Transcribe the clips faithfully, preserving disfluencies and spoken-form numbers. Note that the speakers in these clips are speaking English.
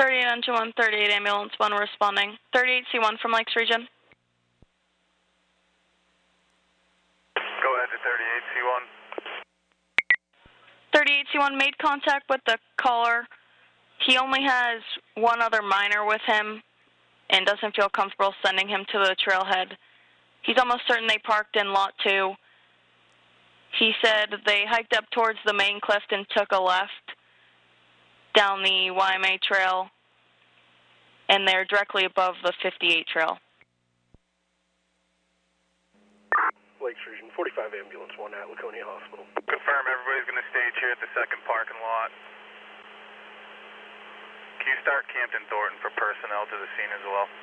thirty-eight engine one, thirty-eight ambulance one responding. thirty-eight C one from Lakes Region. Go ahead to thirty-eight C one. thirty-eight C one made contact with the caller. He only has one other minor with him and doesn't feel comfortable sending him to the trailhead. He's almost certain they parked in lot two. He said they hiked up towards the main cliff and took a left down the Y M A trail, and they're directly above the fifty-eight trail. Lakes Region, forty-five ambulance one at Laconia Hospital. Confirm everybody's going to stage here at the second parking lot. Can you start Camden Thornton for personnel to the scene as well?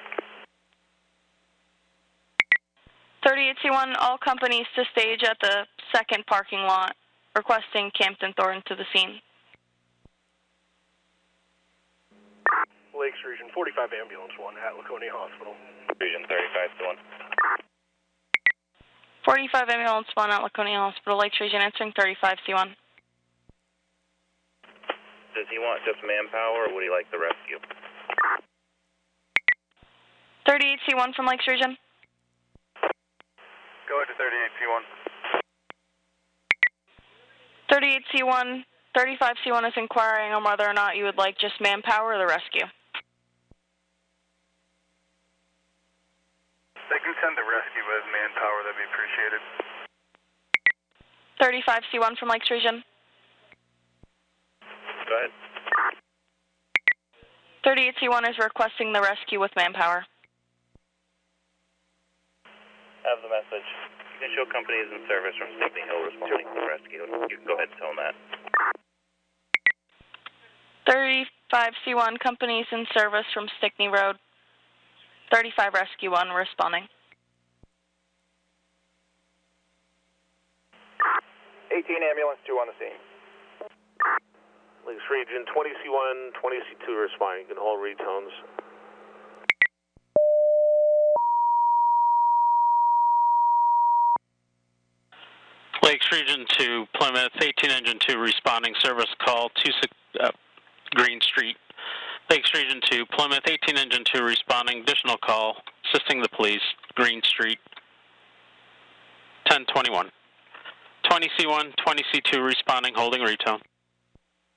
thirty-eight C one, all companies to stage at the second parking lot, requesting Camden Thornton to the scene. Lakes Region, forty-five ambulance one at Laconia Hospital. Region thirty-five C one. forty-five ambulance one at Laconia Hospital, Lakes Region, answering thirty-five C one. Does he want just manpower, or would he like the rescue? thirty-eight C one from Lakes Region. Go ahead to thirty-eight C one. thirty-eight C one, thirty-five C one is inquiring on whether or not you would like just manpower or the rescue. They can send the rescue as manpower, that'd be appreciated. thirty-five C one from Lakes Region. Go ahead. thirty-eight C one is requesting the rescue with manpower. Have the message. Initial companies in service from Stickney Hill responding to the rescue. You can go ahead and tell them that. thirty-five C one, companies in service from Stickney Road. thirty-five Rescue one responding. eighteen ambulance two on the scene. Lakes Region, twenty C one, twenty C two responding. You can hold retones. Lakes Region two, Plymouth, eighteen engine two responding, service call, two six, uh, Green Street. Lakes Region two, Plymouth, eighteen engine two responding, additional call, assisting the police, Green Street, ten twenty-one. twenty C one, twenty C two responding, holding retone.